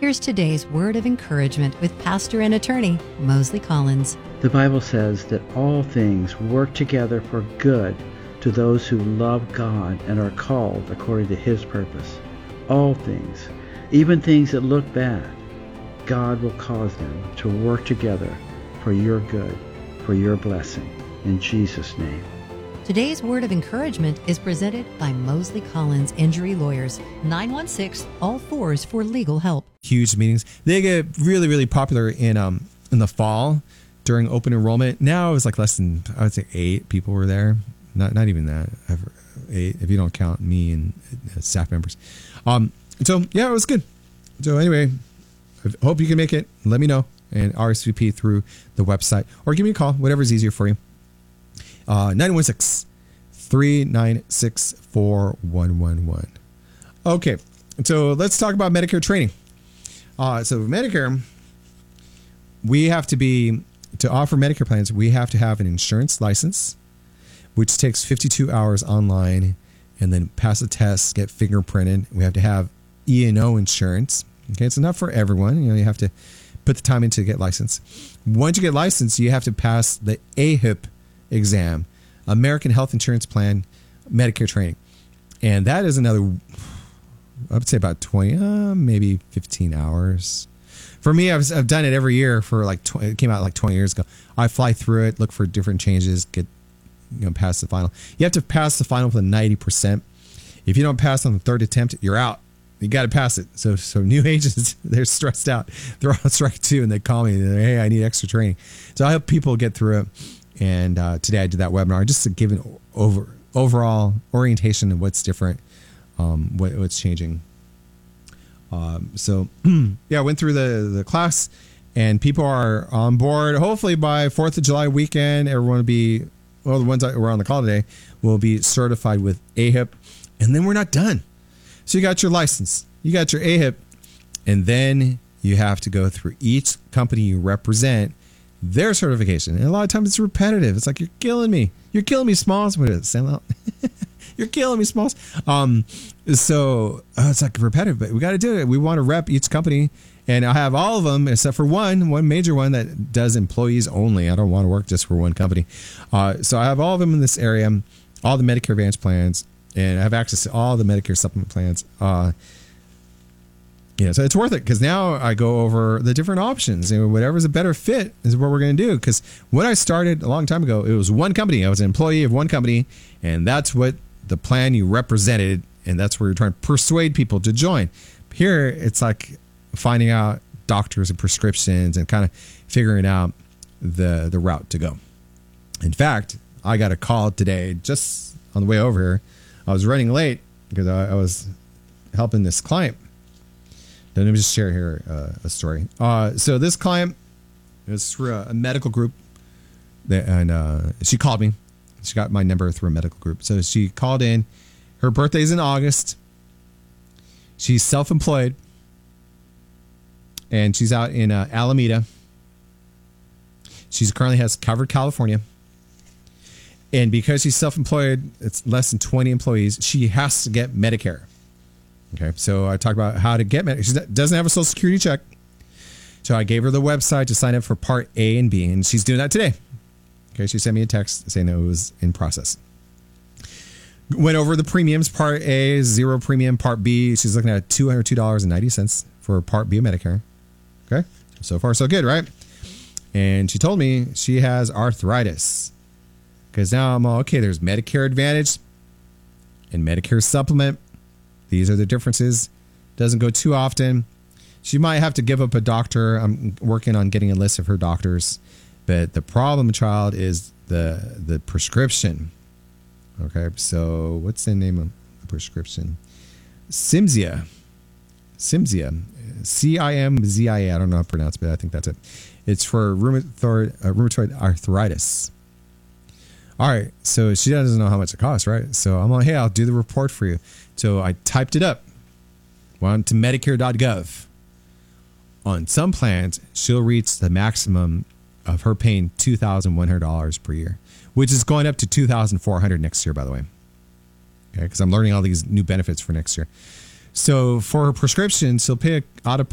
Here's today's word of encouragement with pastor and attorney Mosley Collins. The Bible says that all things work together for good to those who love God and are called according to His purpose. All things, even things that look bad, God will cause them to work together for your good, for your blessing. In Jesus' name. Today's word of encouragement is presented by Mosley Collins Injury Lawyers, 916-ALL-4s for legal help. Huge meetings. They get really, really popular in the fall during open enrollment. Now it was like less than, I would say 8 people were there. Not even that. 8 if you don't count me and staff members. So yeah, it was good. So anyway, I hope you can make it. Let me know and RSVP through the website or give me a call, whatever's easier for you. 916-396-4111. Okay, so let's talk about Medicare training. So Medicare, we have to offer Medicare plans, we have to have an insurance license, which takes 52 hours online, and then pass a test, get fingerprinted. We have to have E&O insurance. Okay, it's not for everyone. You have to put the time in to get licensed. Once you get licensed, you have to pass the AHIP exam, American Health Insurance Plan, Medicare training. And that is another, I would say about 20, maybe 15 hours. For me, I've done it every year for it came out like 20 years ago. I fly through it, look for different changes, get, pass the final. You have to pass the final with 90%. If you don't pass on the third attempt, you're out. You got to pass it. So new agents, they're stressed out. They're on strike too, and they call me. They're, hey, I need extra training. So I help people get through it. And today I did that webinar just to give an overall orientation of what's different, what's changing. So yeah, I went through the class, and people are on board. Hopefully by 4th of July weekend, everyone will be, well, the ones that were on the call today will be certified with AHIP, and then we're not done. So you got your license, you got your AHIP, and then you have to go through each company you represent, their certification. And a lot of times it's repetitive. It's like, you're killing me. You're killing me, Smalls. What is it? Stand out. You're killing me, Smalls. So it's like repetitive, but we got to do it. We want to rep each company, and I have all of them except for one major one that does employees only. I don't want to work just for one company. So I have all of them in this area, all the Medicare Advantage plans, and I have access to all the Medicare supplement plans. So it's worth it, because now I go over the different options, and whatever's a better fit is what we're going to do. Because when I started a long time ago, it was one company. I was an employee of one company, and that's what the plan you represented, and that's where you're trying to persuade people to join. Here, it's like finding out doctors and prescriptions and kind of figuring out the route to go. In fact, I got a call today just on the way over here. I was running late because I was helping this client. Let me just share here a story. So this client is through a medical group, and she called me. She got my number through a medical group. So she called in. Her birthday's in August. She's self-employed, and she's out in Alameda. She currently has covered California. And because she's self-employed, it's less than 20 employees, she has to get Medicare. Okay, so I talked about how to get Medicare. She doesn't have a Social Security check. So I gave her the website to sign up for Part A and B, and she's doing that today. Okay, she sent me a text saying that it was in process. Went over the premiums. Part A is 0 premium. Part B, she's looking at $202.90 for Part B of Medicare. Okay, so far so good, right? And she told me she has arthritis. Because now I'm all, okay, there's Medicare Advantage and Medicare Supplement. These are the differences. Doesn't go too often. She might have to give up a doctor. I'm working on getting a list of her doctors. But the problem, child, is the prescription. Okay, so what's the name of the prescription? Cimzia. C-I-M-Z-I-A. I don't know how to pronounce it, but I think that's it. It's for rheumatoid arthritis. All right, so she doesn't know how much it costs, right? So I'm like, hey, I'll do the report for you. So I typed it up. Went to Medicare.gov. On some plans, she'll reach the maximum of her paying $2,100 per year, which is going up to $2,400 next year, by the way. Okay, because I'm learning all these new benefits for next year. So for her prescription, she'll pay out of